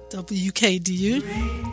WKDU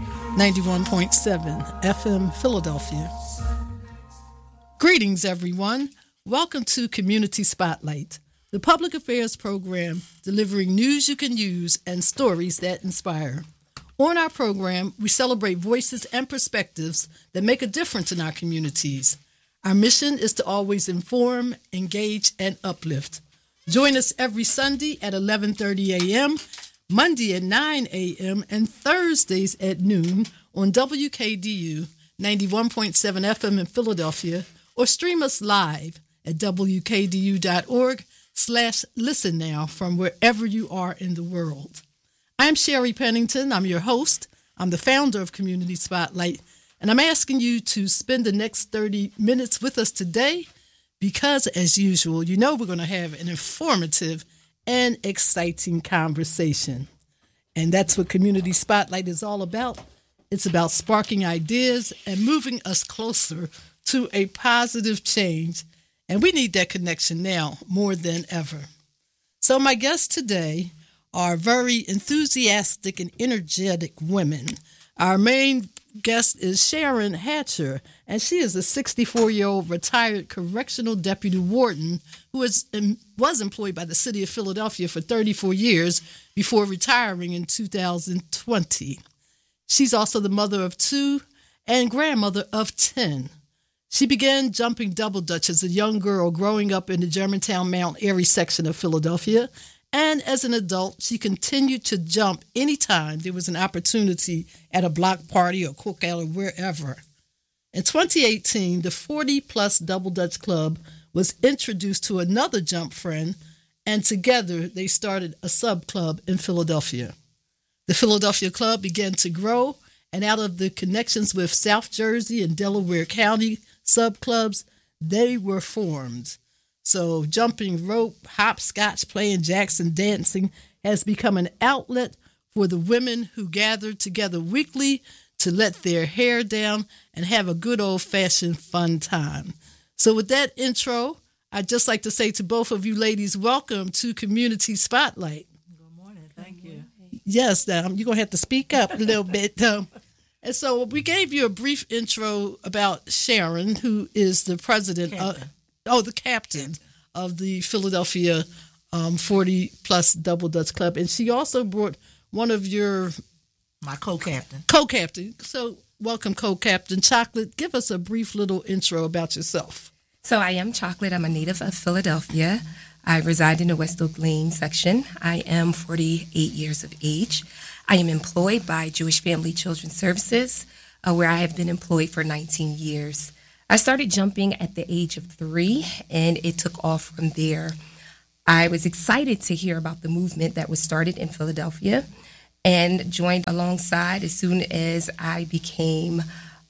91.7 FM Philadelphia. Greetings, everyone. Welcome to Community Spotlight, the public affairs program delivering news you can use and stories that inspire. On our program, we celebrate voices and perspectives that make a difference in our communities. Our mission is to always inform, engage, and uplift. Join us every Sunday at 11:30 a.m., Monday at 9 a.m., and Thursdays at noon on WKDU 91.7 FM in Philadelphia, or stream us live at wkdu.org/listen now from wherever you are in the world. I'm Sherry Pennington. I'm your host. I'm the founder of Community Spotlight, and I'm asking you to spend the next 30 minutes with us today because, as usual, you know we're going to have an informative and exciting conversation. And that's what Community Spotlight is all about. It's about sparking ideas and moving us closer to a positive change. And we need that connection now more than ever. So my guests today are very enthusiastic and energetic women. Our main guest is Sharon Hatcher, and she is a 64-year-old retired correctional deputy warden who was employed by the city of Philadelphia for 34 years before retiring in 2020. She's also the mother of 2 and grandmother of 10. She began jumping double dutch as a young girl growing up in the Germantown Mount Airy section of Philadelphia. And as an adult, she continued to jump anytime there was an opportunity at a block party or cookout or wherever. In 2018, the 40-plus Double Dutch Club was introduced to another jump friend, and together they started a sub-club in Philadelphia. The Philadelphia Club began to grow, and out of the connections with South Jersey and Delaware County sub-clubs, they were formed. So jumping rope, hopscotch, playing jacks, and dancing has become an outlet for the women who gather together weekly to let their hair down and have a good old-fashioned fun time. So with that intro, I'd just like to say to both of you ladies, welcome to Community Spotlight. Good morning. Thank you. Yes, you're going to have to speak up a little bit. And so we gave you a brief intro about Sharon, who is the president the captain of the Philadelphia 40-plus Double Dutch Club. And she also brought one of my co-captain. So welcome, co-captain. Chocolate, give us a brief little intro about yourself. So I am Chocolate. I'm a native of Philadelphia. I reside in the West Oak Lane section. I am 48 years of age. I am employed by Jewish Family Children's Services, where I have been employed for 19 years. I started jumping at the age of 3, and it took off from there. I was excited to hear about the movement that was started in Philadelphia and joined alongside as soon as I became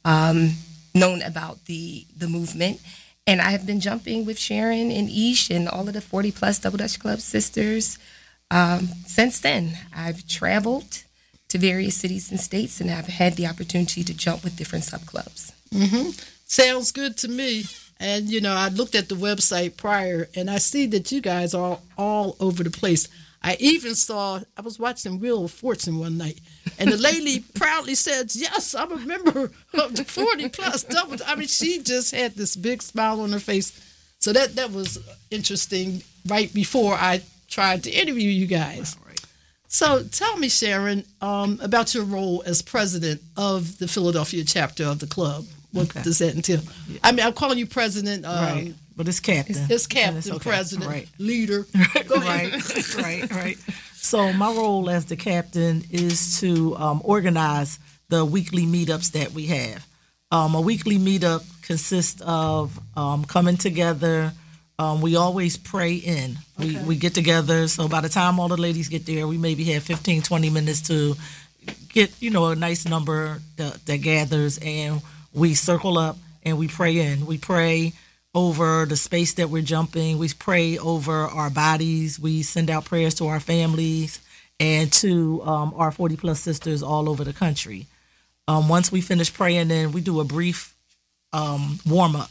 known about the movement. And I have been jumping with Sharon and Ish and all of the 40-plus Double Dutch Club sisters since then. I've traveled to various cities and states, and I've had the opportunity to jump with different subclubs. Mm-hmm. Sounds good to me. And, I looked at the website prior, and I see that you guys are all over the place. I was watching Wheel of Fortune one night, and the lady proudly said, yes, I'm a member of the 40-plus double. I mean, she just had this big smile on her face. So that was interesting right before I tried to interview you guys. Right. So tell me, Sharon, about your role as president of the Philadelphia chapter of the club. What does that entail? Yeah. I mean, I'm calling you president. Right. But it's captain. It's captain, okay. President, right. Leader. Go ahead. Right. So my role as the captain is to organize the weekly meetups that we have. A weekly meetup consists of coming together. We always pray in. We get together. So by the time all the ladies get there, we maybe have 15, 20 minutes to get, a nice number that gathers, and we circle up and we pray in. We pray over the space that we're jumping. We pray over our bodies. We send out prayers to our families and to our 40-plus sisters all over the country. Once we finish praying, then we do a brief warm-up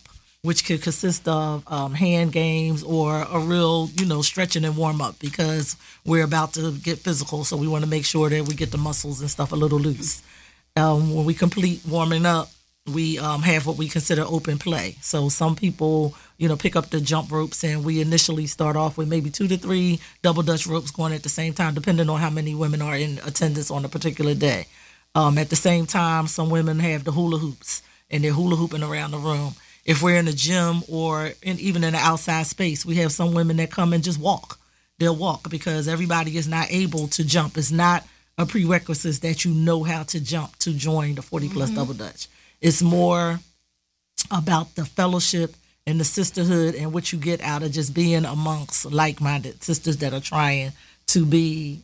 which could consist of hand games or a real, stretching and warm up, because we're about to get physical. So we want to make sure that we get the muscles and stuff a little loose. When we complete warming up, we have what we consider open play. So some people, pick up the jump ropes, and we initially start off with maybe 2 to 3 double Dutch ropes going at the same time, depending on how many women are in attendance on a particular day. At the same time, some women have the hula hoops, and they're hula hooping around the room. If we're in a gym or even in an outside space, we have some women that come and just walk. They'll walk because everybody is not able to jump. It's not a prerequisite that you know how to jump to join the 40 plus double Dutch. It's more about the fellowship and the sisterhood and what you get out of just being amongst like-minded sisters that are trying to be,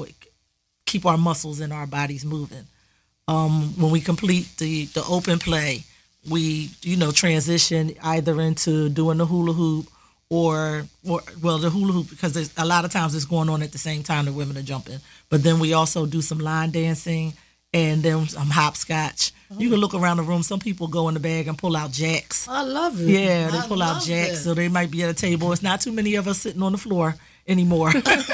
keep our muscles and our bodies moving. When we complete the open play, we, transition either into doing the hula hoop or the hula hoop, because there's a lot of times it's going on at the same time that women are jumping. But then we also do some line dancing and then some hopscotch. You can look around the room. Some people go in the bag and pull out jacks. I love it. Yeah, they pull out jacks, so they might be at a table. It's not too many of us sitting on the floor anymore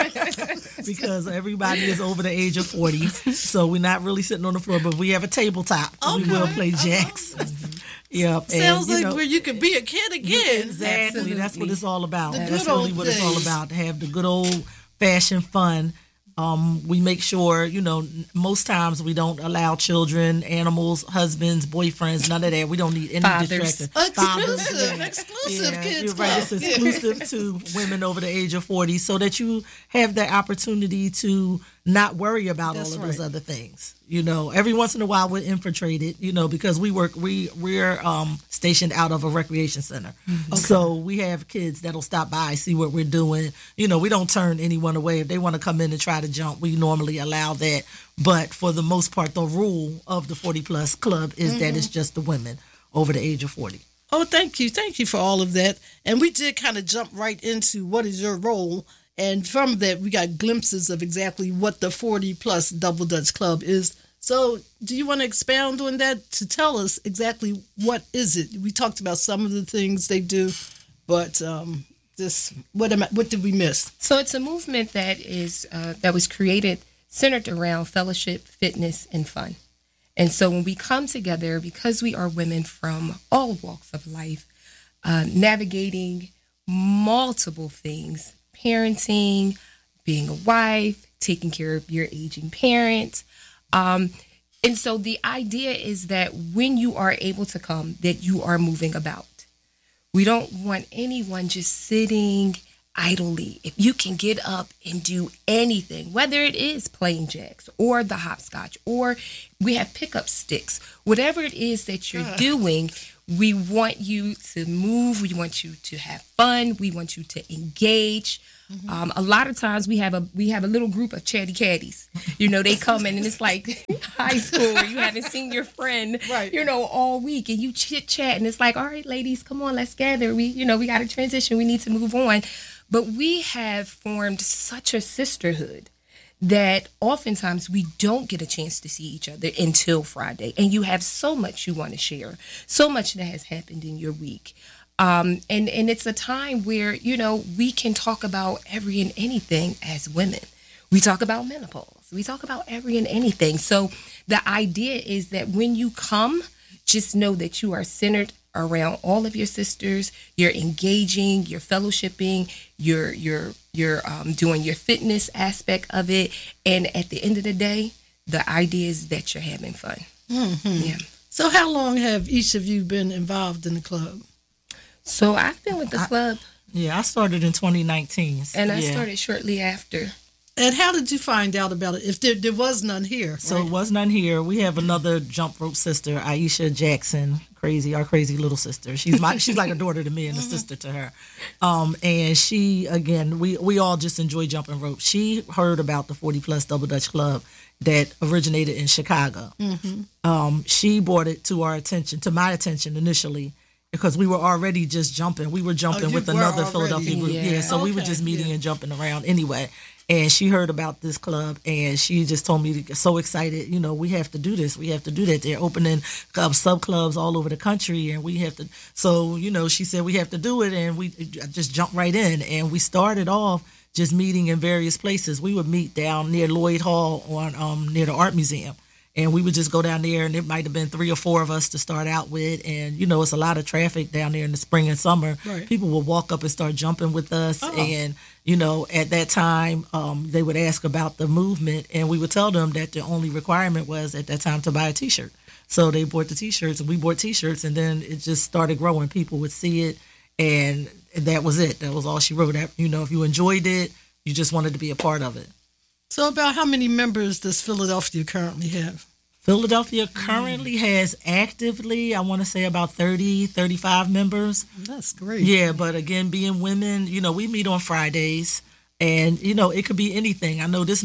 because everybody is over the age of 40. So we're not really sitting on the floor, but we have a tabletop. Okay. We will play jacks. Yep. Sounds like where you could be a kid again. Exactly. Absolutely. That's what it's all about. The That's good really old what it's all days. about, to have the good old fashioned fun. We make sure, most times we don't allow children, animals, husbands, boyfriends, none of that. We don't need any Fathers. distraction. Exclusive Yeah, kids you're right. club. It's exclusive to women over the age of 40, so that you have that opportunity to not worry about That's all of those right. other things. Every once in a while we're infiltrated, because we're stationed out of a recreation center. So we have kids that'll stop by, see what we're doing. We don't turn anyone away. If they want to come in and try to jump, we normally allow that. But for the most part, the rule of the 40 plus club is that it's just the women over the age of 40. Oh, thank you. Thank you for all of that. And we did kind of jump right into what is your role. And from that, we got glimpses of exactly what the 40 plus Double Dutch Club is. So do you want to expound on that to tell us exactly what is it? We talked about some of the things they do, but what did we miss? So it's a movement that is that was created centered around fellowship, fitness, and fun. And so when we come together, because we are women from all walks of life, navigating multiple things, parenting, being a wife, taking care of your aging parent. And so the idea is that when you are able to come, that you are moving about. We don't want anyone just sitting idly. If you can get up and do anything, whether it is playing jacks or the hopscotch, or we have pickup sticks, whatever it is that you're doing, we want you to move. We want you to have fun. We want you to engage. A lot of times we have a little group of chatty catties. They come in and it's like high school where you haven't seen your friend, Right. all week, and you chit chat and it's like, all right, ladies, come on, let's gather. We got to transition. We need to move on. But we have formed such a sisterhood that oftentimes we don't get a chance to see each other until Friday. And you have so much you want to share, so much that has happened in your week. And it's a time where, we can talk about every and anything as women. We talk about menopause. We talk about every and anything. So the idea is that when you come, just know that you are centered around all of your sisters. You're engaging, you're fellowshipping, you're doing your fitness aspect of it. And at the end of the day, the idea is that you're having fun. Mm-hmm. Yeah. So how long have each of you been involved in the club? So I've been with the club, Yeah, I started in 2019. and I yeah. started shortly after. And how did you find out about it? If there was none here. So right? it was none here. We have another jump rope sister, Aisha Jackson, our crazy little sister. She's like a daughter to me and a sister to her. And she, again, we all just enjoy jumping rope. She heard about the 40 plus Double Dutch Club that originated in Chicago. She brought it to my attention initially, because we were already just jumping. We were jumping you with were another already. Philadelphia group. Yeah. Yeah, so we were Okay, just meeting yeah. and jumping around anyway. and she heard about this club, and she just told me, so excited, we have to do this. We have to do that. They're opening sub clubs all over the country, and we have to. So, she said we have to do it, and we just jumped right in, and we started off just meeting in various places. We would meet down near Lloyd Hall on near the Art Museum. And we would just go down there, and it might have been 3 or 4 of us to start out with. And, it's a lot of traffic down there in the spring and summer. Right. People would walk up and start jumping with us. Oh. And, at that time, they would ask about the movement. And we would tell them that the only requirement was at that time to buy a T-shirt. So they bought the T-shirts, and we bought T-shirts. And then it just started growing. People would see it, and that was it. That was all she wrote. If you enjoyed it, you just wanted to be a part of it. So about how many members does Philadelphia currently have? Philadelphia currently has actively, I want to say about 30, 35 members. That's great. Yeah, but again, being women, we meet on Fridays, and, it could be anything. I know these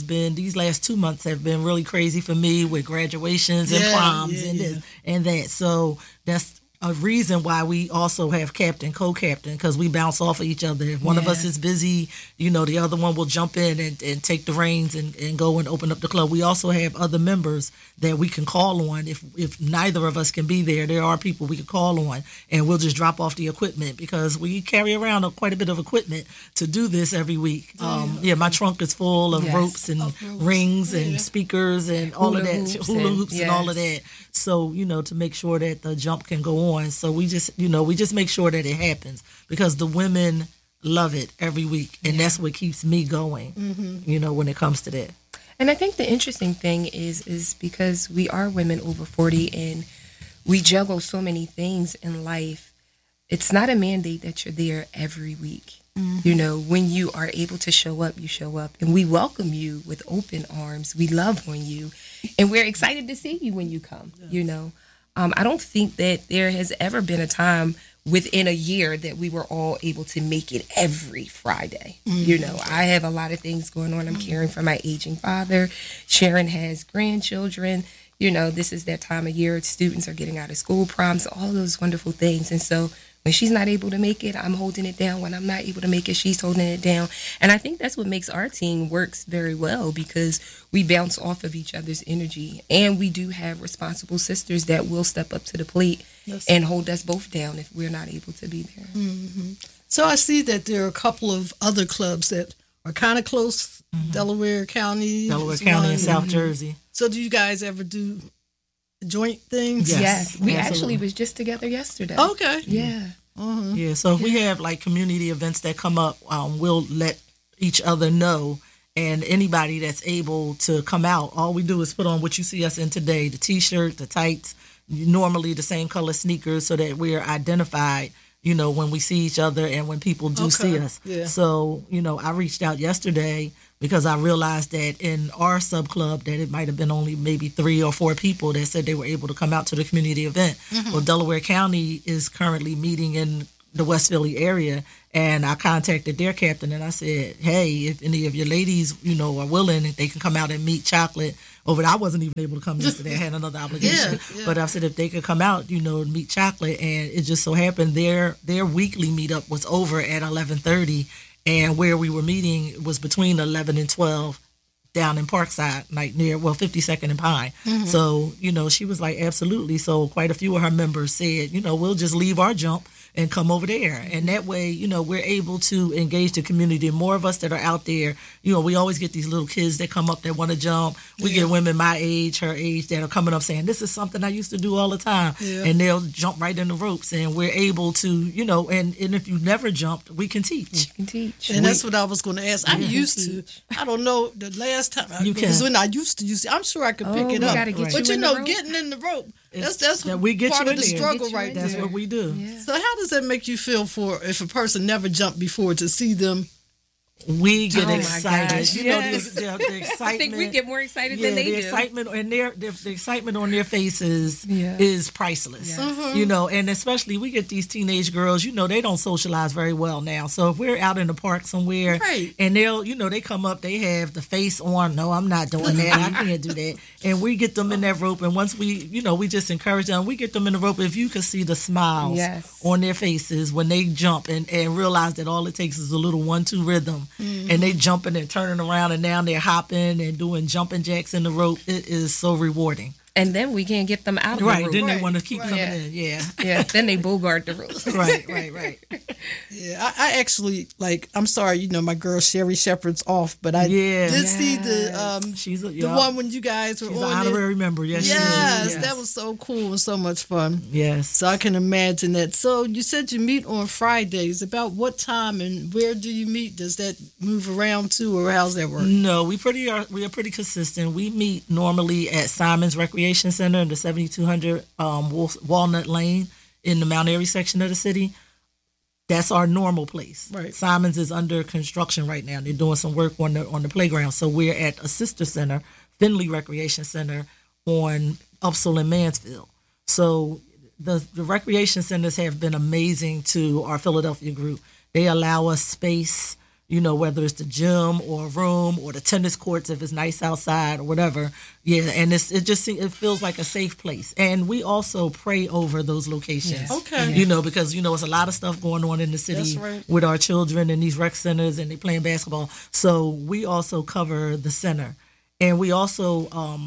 last 2 months have been really crazy for me with graduations and proms and this and that. So that's a reason why we also have captain, co-captain, because we bounce off of each other. If one of us is busy, the other one will jump in and take the reins and go and open up the club. We also have other members that we can call on. If neither of us can be there are people we can call on, and we'll just drop off the equipment, because we carry around quite a bit of equipment to do this every week. My trunk is full of ropes and rings and speakers and all of that, hula hoops and all of that. So, to make sure that the jump can go on. So we just make sure that it happens, because the women love it every week. And that's what keeps me going, when it comes to that. And I think the interesting thing is because we are women over 40 and we juggle so many things in life, it's not a mandate that you're there every week. When you are able to show up, you show up, and we welcome you with open arms. We love on you, and we're excited to see you when you come. Yes. I don't think that there has ever been a time within a year that we were all able to make it every Friday. I have a lot of things going on. I'm caring for my aging father. Sharon has grandchildren. This is that time of year. Students are getting out of school, proms, all those wonderful things. And so when she's not able to make it, I'm holding it down. When I'm not able to make it, she's holding it down. And I think that's what makes our team works very well, because we bounce off of each other's energy. And we do have responsible sisters that will step up to the plate and hold us both down if we're not able to be there. Mm-hmm. So I see that there are a couple of other clubs that are kind of close, Delaware County and South Jersey. So do you guys ever do joint things? Yes. We actually was just together yesterday. Okay. Yeah. Yeah, so if we have like community events that come up, we'll let each other know, and anybody that's able to come out, all we do is put on what you see us in today, the T-shirt, the tights, normally the same color sneakers, so that we're identified, when we see each other and when people do see us. Yeah. So, I reached out yesterday because I realized that in our sub club that it might have been only maybe 3 or 4 people that said they were able to come out to the community event. Well, Delaware County is currently meeting in the West Philly area, and I contacted their captain and I said, hey, if any of your ladies, are willing, they can come out and meet Chocolate over there. I wasn't even able to come yesterday. I had another obligation. But I said if they could come out, meet Chocolate, and it just so happened their weekly meetup was over at 11:30, and where we were meeting was between 11 and 12 down in Parkside, like near 52nd and Pine. So, she was like, absolutely. So quite a few of her members said, we'll just leave our jump and come over there. And that way, we're able to engage the community. More of us that are out there, we always get these little kids that come up that want to jump. We get women my age, her age, that are coming up saying, this is something I used to do all the time. And they'll jump right in the ropes. And we're able to, and if you never jumped, we can teach. And that's what I was going to ask. I used to. I don't know the last time. Because when I used to use it, I'm sure I could pick it up. But getting in the rope, that's we get part you of the struggle right there. That's what we do. Yeah. So how does that make you feel if a person never jumped before, to see them? We get excited. The excitement. I think we get more excited than they do. Excitement and the excitement on their faces is priceless. And especially we get these teenage girls, they don't socialize very well now. So if we're out in the park somewhere and they'll, they come up, they have the face on, no, I'm not doing that. I can't do that. And we get them in that rope. And once we, we just encourage them, we get them in the rope. If you could see the smiles on their faces when they jump and realize that all it takes is a little 1-2 rhythm. and they jumping and turning around, and now they're hopping and doing jumping jacks in the rope. It is so rewarding. And then we can't get them out of the rope. Then they want to keep coming Yeah. in. Yeah. Yeah, then they bogart the rope. Right. Yeah, I actually I'm sorry, my girl Sherry Shepherd's off, but I did see the She's the one when you guys were she's on an honorary member. Yes, she Yes, is. that was so cool and so much fun. Yes. So I can imagine that. So you said you meet on Fridays. About what time and where do you meet? Does that move around too, or how's that work? No, we are pretty consistent. We meet normally at Simon's Recreation Center in the 7200 Walnut Lane in the Mount Airy section of the city. That's our normal place. Right. Simon's is under construction right now. They're doing some work on the playground. So we're at a sister center, Finley Recreation Center on Upsall and Mansfield. So the recreation centers have been amazing to our Philadelphia group. They allow us space, whether it's the gym or a room or the tennis courts if it's nice outside or whatever. Yeah, and it feels like a safe place. And we also pray over those locations. Yes. Okay. Because it's a lot of stuff going on in the city That's right. with our children and these rec centers, and they playing basketball. So we also cover the center, and we also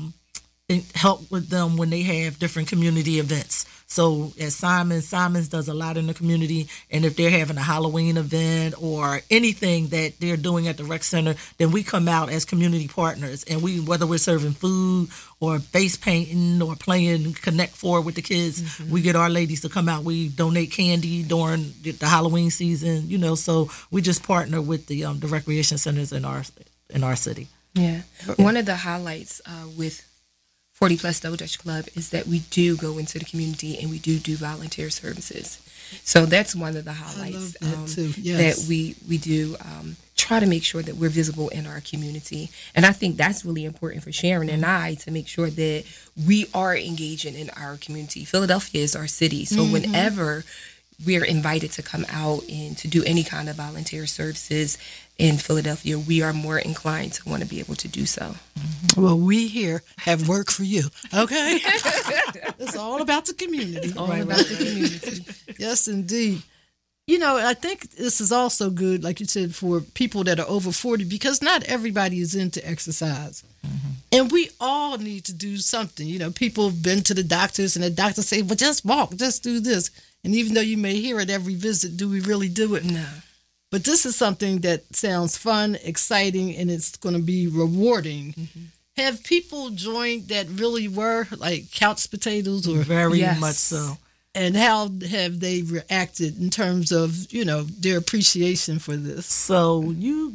help with them when they have different community events. So at Simon's does a lot in the community, and if they're having a Halloween event or anything that they're doing at the rec center, then we come out as community partners, and whether we're serving food or face painting or playing Connect Four with the kids, we get our ladies to come out. We donate candy during the Halloween season, so we just partner with the recreation centers in our city. Yeah. One of the highlights with 40 Plus Double Dutch Club is that we do go into the community and we do volunteer services. So that's one of the highlights I love that too. Yes. that we do try to make sure that we're visible in our community. And I think that's really important for Sharon and I to make sure that we are engaging in our community. Philadelphia is our city. So whenever we're invited to come out and to do any kind of volunteer services in Philadelphia, we are more inclined to want to be able to do so. Well, we here have work for you. Okay, it's all about the community. All about the community. Yes, indeed. I think this is also good, like you said, for people that are over 40, because not everybody is into exercise. And we all need to do something. People have been to the doctors and the doctors say, well, just walk, just do this. And even though you may hear it every visit, do we really do it? No. But this is something that sounds fun, exciting, and it's going to be rewarding. Have people joined that really were like couch potatoes or Very Yes. much so. And how have they reacted in terms of, their appreciation for this? So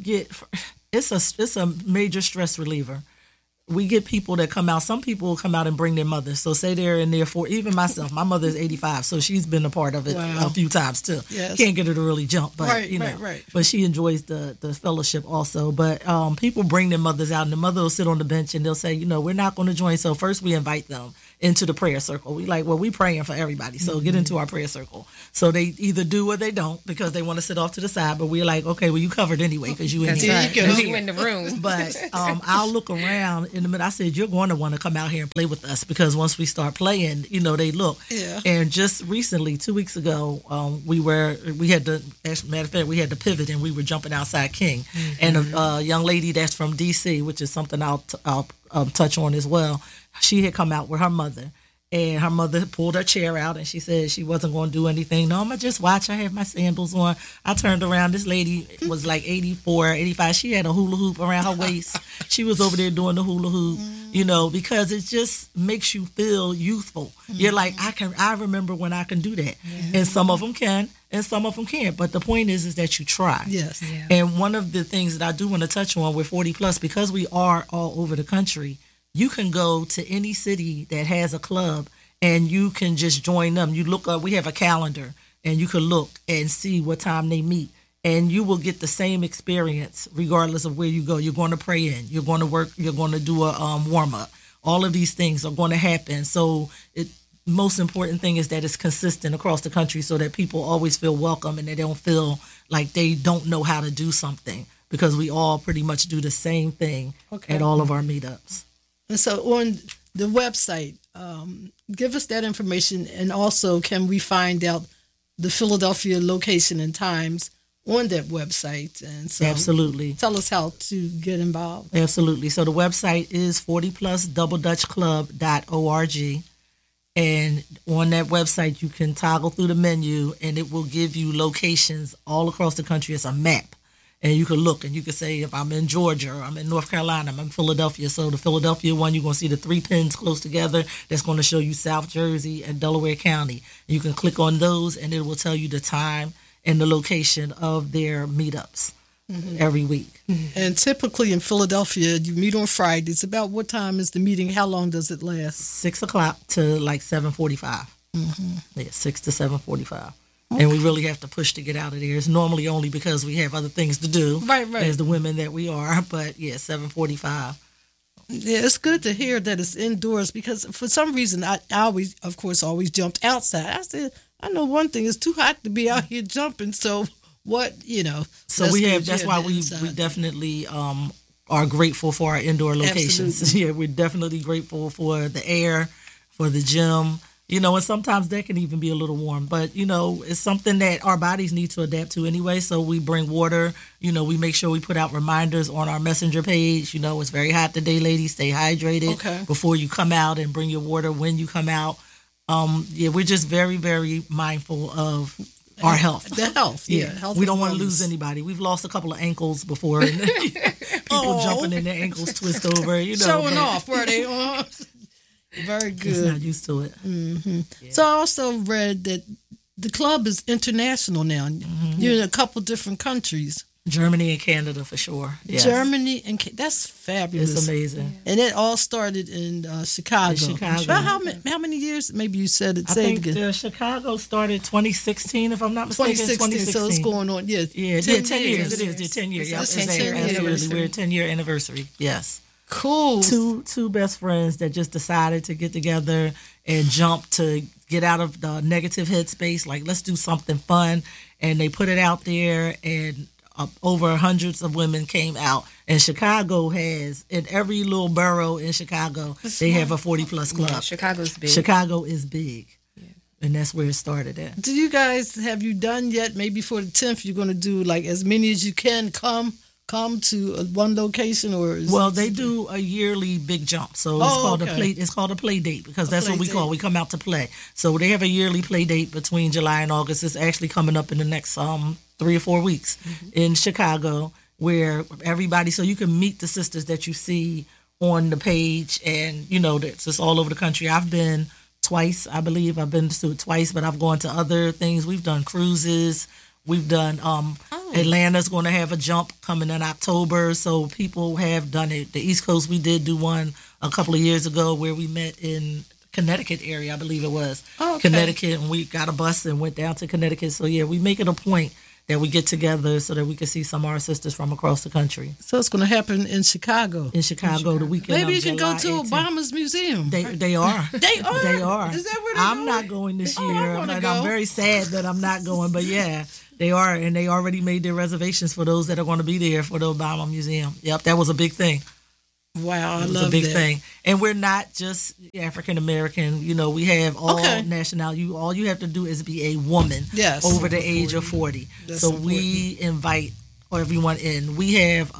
it's a major stress reliever. We get people that come out. Some people will come out and bring their mothers. So say they're in there for, even myself, my mother is 85, so she's been a part of it Wow. a few times too. Yes. Can't get her to really jump, but Right. But she enjoys the fellowship also. But people bring their mothers out, and the mother will sit on the bench and they'll say, we're not going to join. So first we invite them into the prayer circle. We praying for everybody, so get into our prayer circle. So they either do or they don't because they want to sit off to the side. But we're like, okay, well, you covered anyway because you in That's here. right. you go. 'Cause you in the room. But I'll look around in the minute. I said, you're going to want to come out here and play with us because once we start playing, they look. Yeah. And just recently, 2 weeks ago, we had to, as a matter of fact, we had to pivot and we were jumping outside King. And a young lady that's from D.C., which is something I'll touch on as well, she had come out with her mother. And her mother pulled her chair out and she said she wasn't going to do anything. No, I'm going to just watch. I have my sandals on. I turned around. This lady was like 84, 85. She had a hula hoop around her waist. She was over there doing the hula hoop, because it just makes you feel youthful. You're like, I remember when I can do that. And some of them can and some of them can't. But the point is that you try. Yes. Yeah. And one of the things that I do want to touch on with 40 Plus, because we are all over the country, you can go to any city that has a club and you can just join them. You look up, we have a calendar, and you can look and see what time they meet. And you will get the same experience regardless of where you go. You're going to pray in. You're going to work. You're going to do a warm-up. All of these things are going to happen. So most important thing is that it's consistent across the country so that people always feel welcome and they don't feel like they don't know how to do something because we all pretty much do the same thing at all of our meetups. And so on the website, give us that information. And also, can we find out the Philadelphia location and times on that website. And so Absolutely. tell us how to get involved. Absolutely. So the website is 40plusdoubledutchclub.org. And on that website, you can toggle through the menu and it will give you locations all across the country. It's a map. And you can look and you can say, if I'm in Georgia or I'm in North Carolina, I'm in Philadelphia. So the Philadelphia one, you're going to see the 3 pins close together. That's going to show you South Jersey and Delaware County. You can click on those and it will tell you the time and the location of their meetups every week. And typically in Philadelphia, you meet on Fridays. About what time is the meeting? How long does it last? 6 o'clock to like 7:45. Yeah, 6 to 7:45. And we really have to push to get out of there. It's normally only because we have other things to do, Right. as the women that we are. But yeah, 7:45. Yeah, it's good to hear that it's indoors because for some reason I always, of course, always jumped outside. I said, I know one thing, it's too hot to be out here jumping. So what, So we have, that's why we definitely are grateful for our indoor locations. Absolutely. Yeah, we're definitely grateful for the air, for the gym. And sometimes that can even be a little warm, but it's something that our bodies need to adapt to anyway. So we bring water, we make sure we put out reminders on our messenger page. It's very hot today, ladies, stay hydrated before you come out and bring your water when you come out. We're just very, very mindful of our health. The health, Health we don't want to lose anybody. We've lost a couple of ankles before. And people jumping in their ankles twist over, Showing off, were they? Very good. Just not used to it. Yeah. So I also read that the club is international now. You're in a couple different countries. Germany and Canada for sure. Yes. Germany and that's fabulous. It's amazing. And it all started in Chicago. About how many years? Maybe you said it. I think Chicago started 2016, if I'm not mistaken. 2016. So it's going on. 10 years. It is. 10 years. Yep, absolutely. We're a 10-year anniversary. Yes. Cool. Two best friends that just decided to get together and jump to get out of the negative headspace. Like, let's do something fun. And they put it out there, and over hundreds of women came out. And Chicago has, in every little borough in Chicago, they have a 40-plus club. Yeah, Chicago's big. Chicago is big. And that's where it started at. Do you guys, have you done yet, maybe for the 10th, you're going to do like as many as you can come to one location, or well, they do a yearly big jump, so it's called a play. It's called a play date because that's what we call. We come out to play. So they have a yearly play date between July and August. It's actually coming up in the next 3 or 4 weeks in Chicago, where everybody. So you can meet the sisters that you see on the page, and that's just all over the country. I've been twice, I believe. I've been to twice, but I've gone to other things. We've done cruises. We've done Atlanta's going to have a jump coming in October, so people have done it. The East Coast, we did do one a couple of years ago where we met in Connecticut area, I believe it was. Connecticut, and we got a bus and went down to Connecticut. So yeah, we make it a point that we get together so that we can see some of our sisters from across the country. So it's going to happen in Chicago. In Chicago, the weekend. Maybe you can July go to 18th. Obama's museum. They are. They are. They are. Is that where they're I'm going? not going this Oh, year, I wanna but go. I'm very sad that I'm not going. But yeah, they are, and they already made their reservations for those that are going to be there for the Obama Museum. Yep, that was a big thing. Wow, I It was love a big that. thing. And we're not just African American. We have all nationality. All you have to do is be a woman over the age of 40. That's so important. we invite everyone in. We have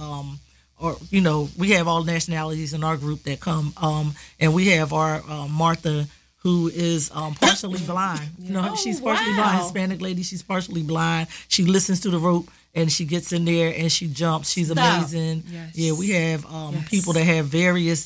we have all nationalities in our group that come. And we have our Martha, who is partially blind. She's partially blind, Hispanic lady. She's partially blind. She listens to the rope and she gets in there and she jumps. She's amazing. Yes. Yeah, we have people that have various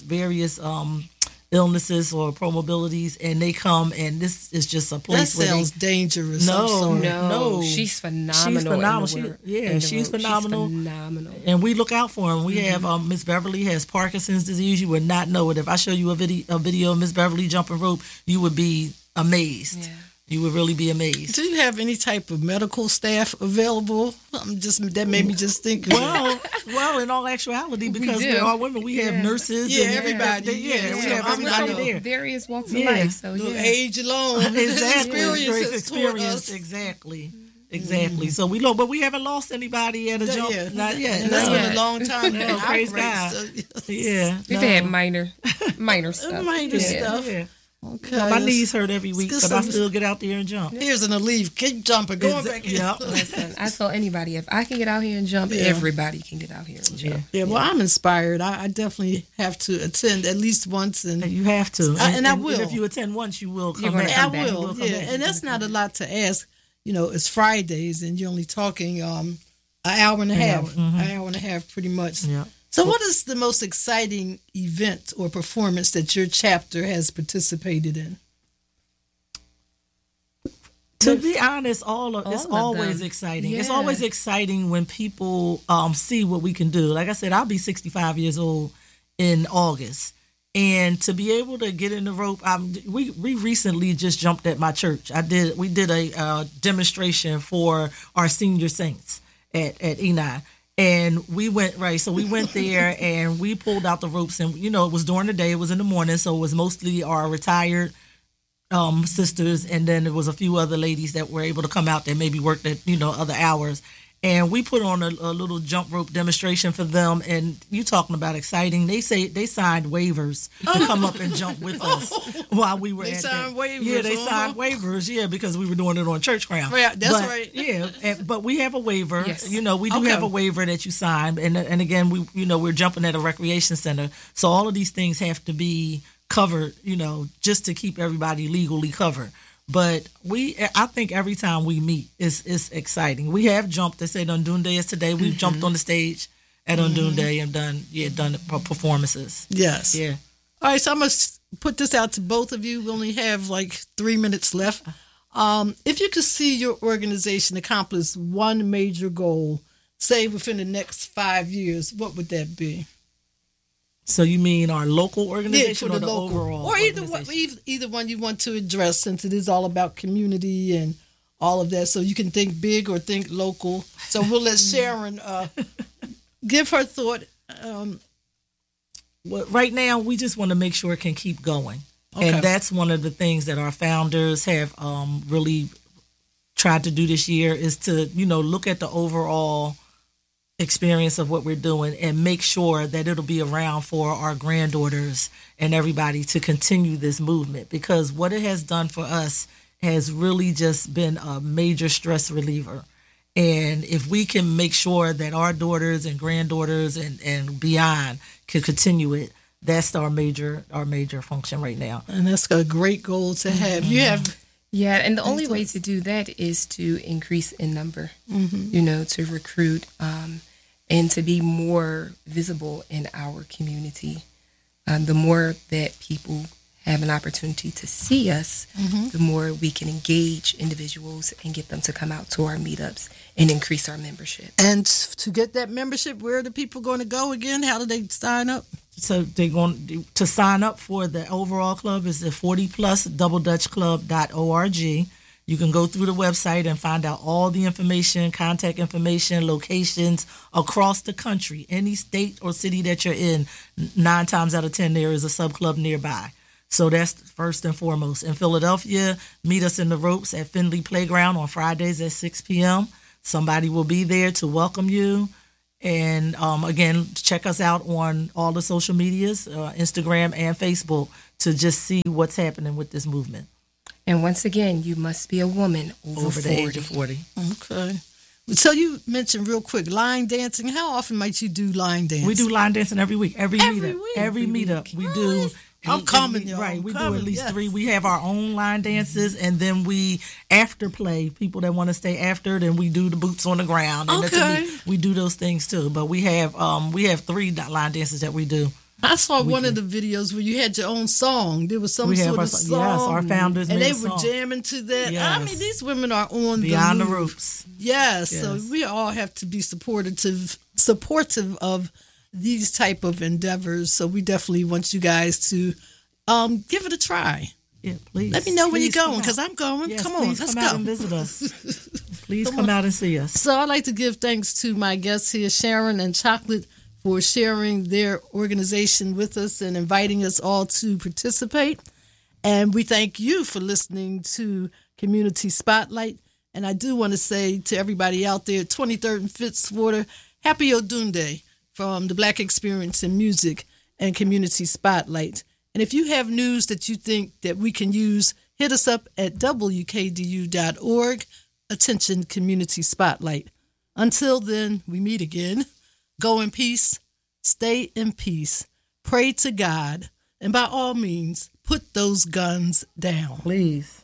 illnesses or probabilities, and they come, and this is just a place That sounds dangerous. I'm sorry. No, she's phenomenal. She's phenomenal. She's phenomenal. She's phenomenal. And we look out for them. We have Miss Beverly has Parkinson's disease. You would not know it. If I show you a video of Miss Beverly jumping rope, you would be amazed. Yeah. You would really be amazed. Do you have any type of medical staff available? That made me just think. Well, in all actuality, because we are women, we have nurses. Yeah, and everybody. We have We're everybody from there. various walks of Yeah. life. So No yeah. age alone. Exactly. Experience taught us. Exactly. So we know, but we haven't lost anybody at a jump. Yeah. Not yet. And that's No. been a long time. No, praise God. Yeah. We've had minor stuff. Minor stuff. Yeah. Okay. My knees hurt every week, good but I stuff. still get out there and jump. Here's an Aleve. Keep jumping. Going back in. Yeah. Listen, I tell anybody, if I can get out here and jump, everybody can get out here and jump. Yeah, well, I'm inspired. I definitely have to attend at least once. And You have to. And I will. If you attend once, you will come You're gonna back. I come back. will, yeah. And that's not a lot to ask. It's Fridays, and you're only talking an hour and a half. An hour and a half, pretty much. Yeah. So what is the most exciting event or performance that your chapter has participated in? To be honest, it's of always them. exciting. It's Yeah. always exciting when people see what we can do. Like I said, I'll be 65 years old in August. And to be able to get in the rope, we recently just jumped at my church. We did a demonstration for our senior saints at Eni. And we went there and we pulled out the ropes, and it was during the day, it was in the morning, so it was mostly our retired sisters, and then there was a few other ladies that were able to come out that maybe worked at other hours, and we put on a little jump rope demonstration for them. And you talking about exciting? They say they signed waivers to come up and jump with us while we were. They at signed that. waivers, Yeah, they signed waivers. Yeah, because we were doing it on church ground. Right, that's But, right. Yeah, but we have a waiver. Yes. We do Okay. have a waiver that you sign, and again, we're jumping at a recreation center, so all of these things have to be covered, just to keep everybody legally covered. But I think every time we meet, it's exciting. We have jumped. They said Undune Day is today. We've jumped on the stage at Undune Day and done performances. Yes. Yeah. All right, so I'm going to put this out to both of you. We only have like 3 minutes left. If you could see your organization accomplish one major goal, say within the next 5 years, what would that be? So you mean our local organization for or the the local, overall or organization? either one you want to address, since it is all about community and all of that. So you can think big or think local. So we'll let Sharon give her thought. Well, right now, we just want to make sure it can keep going. Okay. And that's one of the things that our founders have really tried to do this year, is to, look at the overall experience of what we're doing and make sure that it'll be around for our granddaughters and everybody to continue this movement, because what it has done for us has really just been a major stress reliever. And if we can make sure that our daughters and granddaughters and beyond can continue it, that's our major function right now. And that's a great goal to have. You have Yeah, and the only way to do that is to increase in number, to recruit and to be more visible in our community. The more that people have an opportunity to see us, the more we can engage individuals and get them to come out to our meetups and increase our membership. And to get that membership, where are the people going to go again? How do they sign up? So they're going to sign up for the overall club is the 40plus doubledutchclub.org. You can go through the website and find out all the information, contact information, locations across the country. Any state or city that you're in, 9 times out of 10, there is a sub club nearby. So that's first and foremost. In Philadelphia, meet us in the ropes at Findlay Playground on Fridays at 6 p.m. Somebody will be there to welcome you. And again, check us out on all the social medias, Instagram and Facebook, to just see what's happening with this movement. And once again, you must be a woman over 40. The age of 40. Okay. So you mentioned real quick line dancing. How often might you do line dance? We do line dancing every week. Every Every meetup. week? Every meetup. We do. I'm coming, y'all. Right. I'm We do coming, at least yes. 3. We have our own line dances, and then we after play. People that want to stay after, then we do the boots on the ground. And Okay. we do those things too. But we have 3 line dances that we do. I saw one of the videos where you had your own song. There was some We have sort our of song. song. Yes, our founders and made they a were song. jamming to that. I Yes. mean, these women are on Beyond the move. Roofs. Yes, so Yes. we all have to be supportive of these type of endeavors. So we definitely want you guys to give it a try. Yeah, please. Let me know when you're Please come going, out. because I'm going. Yes, come on, please let's come go. out and visit us. Please come out and see us. So I'd like to give thanks to my guests here, Sharon and Chocolate, for sharing their organization with us and inviting us all to participate. And we thank you for listening to Community Spotlight. And I do want to say to everybody out there, 23rd and Fitzwater, Happy Odunde from the Black Experience in Music and Community Spotlight. And if you have news that you think that we can use, hit us up at wkdu.org. Attention Community Spotlight. Until then, we meet again. Go in peace. Stay in peace. Pray to God. And by all means, put those guns down. Please.